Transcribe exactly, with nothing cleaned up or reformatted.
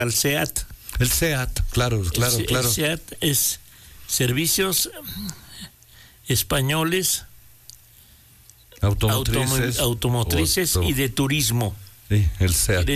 al SEAT. El SEAT, claro, claro, el, claro. El SEAT es Servicios Españoles Automotrices, automotrices auto, y de turismo. Sí, el SEAT.